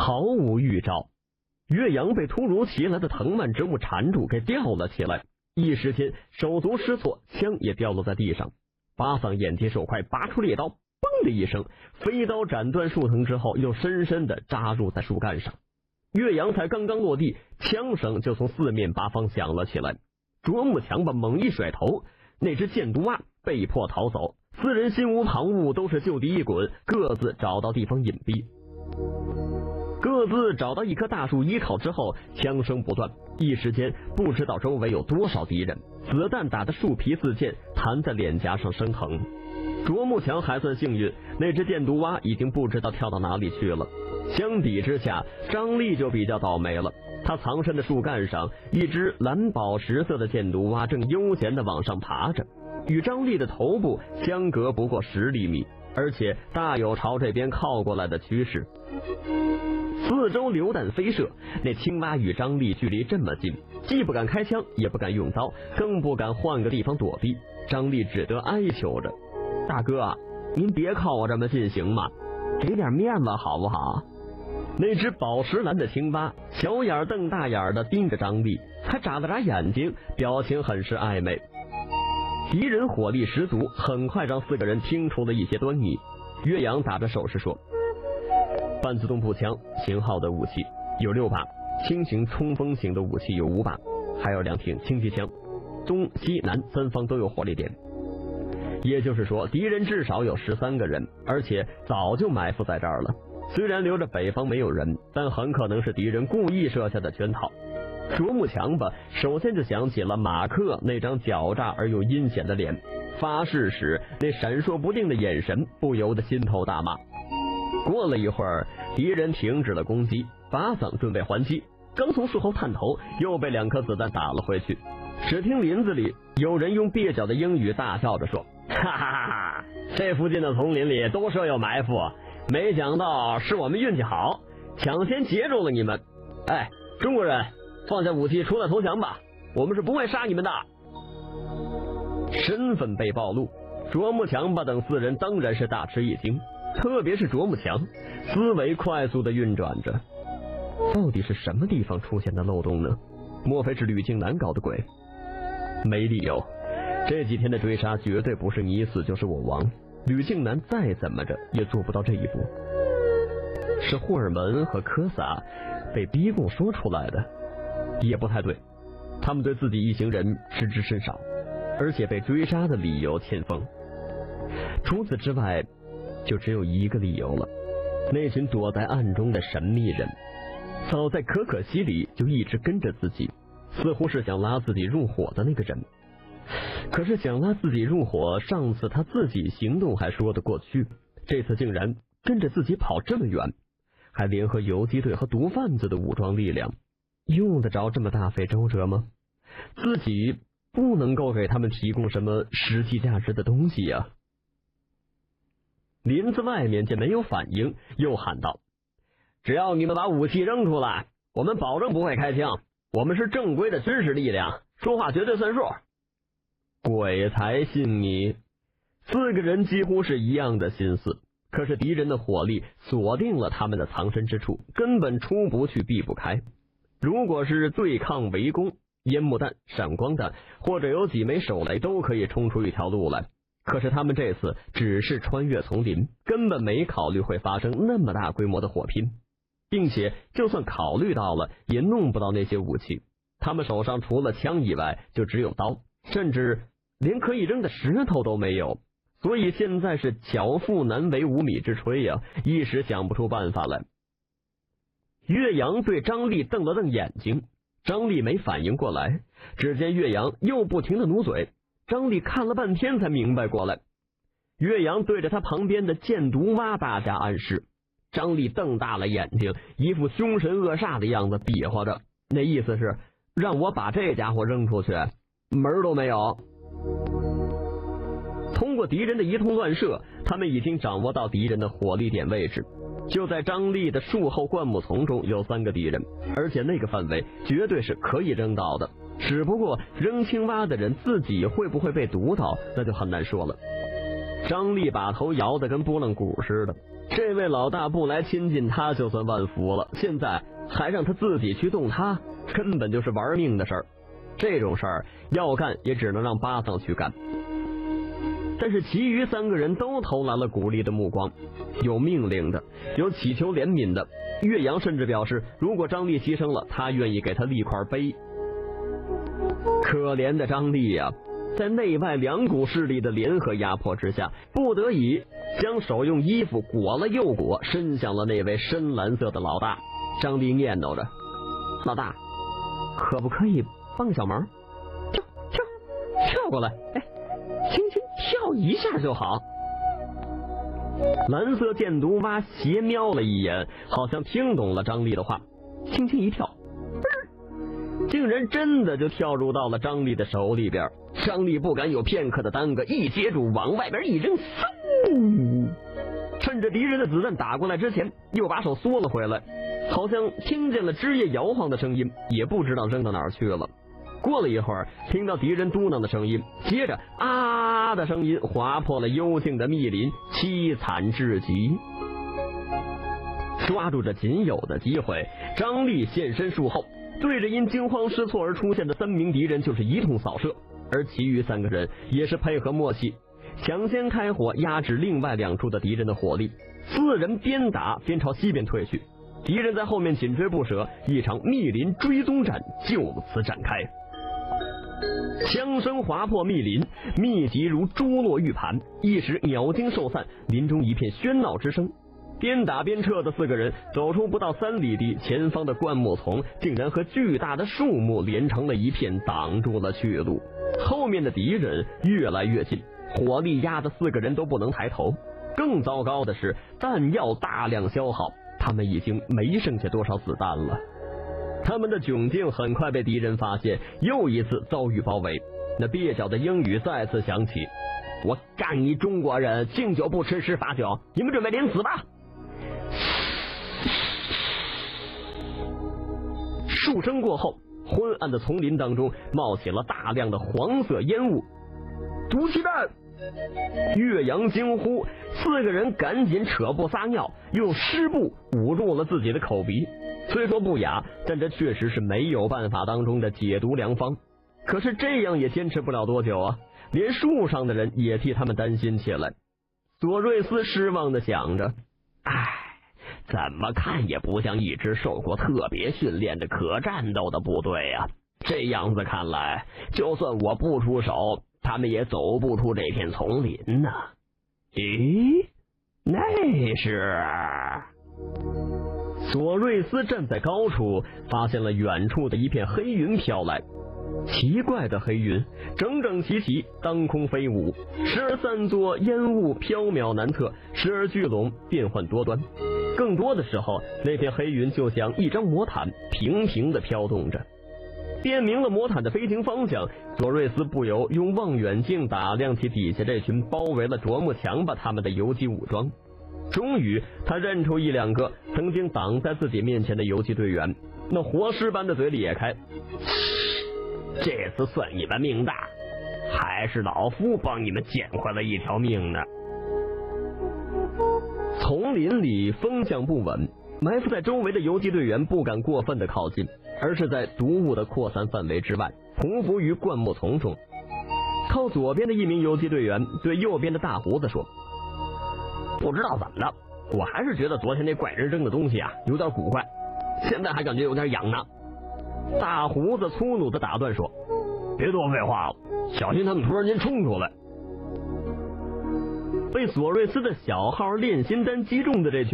毫无预兆，岳阳被突如其来的藤蔓植物缠住，给吊了起来，一时间手足失措，枪也掉落在地上。巴桑眼疾手快，拔出猎刀，嘣的一声，飞刀斩断树藤之后，又深深地扎入在树干上。岳阳才刚刚落地，枪声就从四面八方响了起来。卓木强吧猛一甩头，那只箭毒蛙被迫逃走。四人心无旁骛，都是就地一滚，各自找到地方隐蔽。各自找到一棵大树依靠之后，枪声不断，一时间不知道周围有多少敌人，子弹打得树皮四溅，弹在脸颊上生疼。卓木强还算幸运，那只箭毒蛙已经不知道跳到哪里去了。相比之下，张力就比较倒霉了。他藏身的树干上，一只蓝宝石色的箭毒蛙正悠闲地往上爬着，与张力的头部相隔不过10厘米，而且大有朝这边靠过来的趋势。四周榴弹飞射，那青蛙与张力距离这么近，既不敢开枪，也不敢用刀，更不敢换个地方躲避。张力只得哀求着：“大哥，您别靠我这么近行吗？给点面子好不好？”那只宝石蓝的青蛙小眼瞪大眼的盯着张力，还眨了眨眼睛，表情很是暧昧。敌人火力十足，很快让4个人听出了一些端倪。岳阳打着手势说：“半自动步枪型号的武器有6把，轻型冲锋型的武器有5把，还有2挺轻机枪，东西南3方都有火力点。也就是说，敌人至少有13个人，而且早就埋伏在这儿了。虽然留着北方没有人，但很可能是敌人故意设下的圈套。”卓木强吧首先就想起了马克那张狡诈而又阴险的脸，发誓时那闪烁不定的眼神，不由得心头大骂。过了一会儿，敌人停止了攻击，巴桑准备还击，刚从树后探头，又被2颗子弹打了回去。只听林子里有人用蹩脚的英语大笑着说：“哈哈哈哈，这附近的丛林里都设有埋伏，没想到是我们运气好，抢先截住了你们。哎，中国人，放下武器出来投降吧，我们是不会杀你们的。”身份被暴露，卓木强吧等4人当然是大吃一惊，特别是卓木强，思维快速的运转着，到底是什么地方出现的漏洞呢？莫非是吕庆南搞的鬼？没理由，这几天的追杀绝对不是你死就是我亡，吕庆南再怎么着也做不到这一步。是霍尔门和科萨被逼供说出来的，也不太对，他们对自己一行人知之甚少，而且被追杀的理由欠奉。除此之外，就只有一个理由了，那群躲在暗中的神秘人，早在可可西里就一直跟着自己，似乎是想拉自己入伙的那个人。可是想拉自己入伙，上次他自己行动还说得过去，这次竟然跟着自己跑这么远，还联合游击队和毒贩子的武装力量，用得着这么大费周折吗？自己不能够给他们提供什么实际价值的东西呀。林子外面见没有反应，又喊道：“只要你们把武器扔出来，我们保证不会开枪，我们是正规的军事力量，说话绝对算数。”鬼才信你！4个人几乎是一样的心思，可是敌人的火力锁定了他们的藏身之处，根本出不去避不开。如果是对抗围攻，烟幕弹、闪光弹或者有几枚手雷都可以冲出一条路来，可是他们这次只是穿越丛林，根本没考虑会发生那么大规模的火拼，并且就算考虑到了，也弄不到那些武器。他们手上除了枪以外就只有刀，甚至连可以扔的石头都没有，所以现在是巧妇难为无米之炊呀，一时想不出办法来。岳阳对张力瞪了瞪眼睛，张力没反应过来，只见岳阳又不停地努嘴，张力看了半天才明白过来。岳阳对着他旁边的箭毒蛙大家暗示，张力瞪大了眼睛，一副凶神恶煞的样子比划着，那意思是让我把这家伙扔出去，门都没有。通过敌人的一通乱射，他们已经掌握到敌人的火力点位置。就在张力的树后灌木丛中有3个敌人，而且那个范围绝对是可以扔到的，只不过扔青蛙的人自己会不会被毒到，那就很难说了。张力把头摇得跟拨浪鼓似的， 这位老大不来亲近他就算万福了，现在还让他自己去动他，根本就是玩命的事儿。这种事儿要干也只能让八桑去干。但是其余3个人都投来了鼓励的目光，有命令的，有祈求怜悯的。岳阳甚至表示，如果张力牺牲了，他愿意给他立块碑。可怜的张力呀，在内外2股势力的联合压迫之下，不得已将手用衣服裹了又裹，伸向了那位深蓝色的老大。张力念叨着：“老大，可不可以帮个小忙？跳过来，哎，轻轻跳一下就好。”蓝色箭毒蛙斜瞄了一眼，好像听懂了张力的话，轻轻一跳，竟然真的就跳入到了张力的手里边。张力不敢有片刻的耽搁，一接住往外边一扔，趁着敌人的子弹打过来之前，又把手缩了回来，好像听见了枝叶摇晃的声音，也不知道扔到哪儿去了。过了一会儿，听到敌人嘟囔的声音，接着啊的声音划破了幽静的密林，凄惨至极。抓住这仅有的机会，张力现身树后，对着因惊慌失措而出现的3名敌人就是一通扫射，而其余3个人也是配合默契，抢先开火压制另外2处的敌人的火力，4人边打边朝西边退去，敌人在后面紧追不舍，一场密林追踪战就此展开。枪声划破密林，密集如珠落玉盘，一时鸟惊兽散，林中一片喧闹之声。边打边撤的4个人走出不到3里地，前方的灌木丛竟然和巨大的树木连成了一片，挡住了去路。后面的敌人越来越近，火力压得4个人都不能抬头。更糟糕的是，弹药大量消耗，他们已经没剩下多少子弹了。他们的窘境很快被敌人发现，又一次遭遇包围。那蹩脚的英语再次响起：“我干你中国人，敬酒不吃吃罚酒，你们准备领死吧！”数声过后，昏暗的丛林当中冒起了大量的黄色烟雾。毒气弹！岳阳惊呼，4个人赶紧扯布撒尿，用湿布捂住了自己的口鼻。虽说不雅，但这确实是没有办法当中的解毒良方。可是这样也坚持不了多久啊，连树上的人也替他们担心起来。索瑞斯失望地想着，怎么看也不像一支受过特别训练的可战斗的部队啊！这样子看来，就算我不出手，他们也走不出这片丛林呢。咦，那是……索瑞斯站在高处，发现了远处的一片黑云飘来。奇怪的黑云，整整齐齐，当空飞舞，时而散作烟雾飘渺难测，时而聚拢，变幻多端。更多的时候，那片黑云就像一张魔毯，平平地飘动着。辨明了魔毯的飞行方向，索瑞斯不由用望远镜打量起底下这群包围了啄木墙把他们的游击武装。终于他认出1-2个曾经挡在自己面前的游击队员，那活尸般的嘴咧开，这次算你们命大，还是老夫帮你们捡回了一条命呢。丛林里风向不稳，埋伏在周围的游击队员不敢过分的靠近，而是在毒雾的扩散范围之外，匍匐于灌木丛中。靠左边的一名游击队员对右边的大胡子说：“不知道怎么的，我还是觉得昨天那怪人扔的东西啊有点古怪，现在还感觉有点痒呢。”大胡子粗鲁的打断说：“别多废话了，小心他们突然间冲出来。”被索瑞斯的小号炼心丹击中的这群